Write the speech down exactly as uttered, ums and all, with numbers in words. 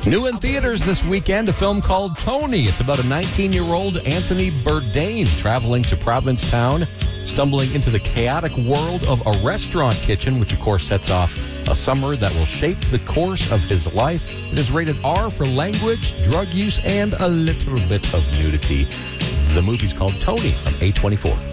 New in theaters this weekend, a film called Tony. It's about a nineteen-year-old Anthony Bourdain traveling to Provincetown, stumbling into the chaotic world of a restaurant kitchen, which of course sets off a summer that will shape the course of his life. It is rated R for language, drug use, and a little bit of nudity. The movie's called Tony from A twenty-four.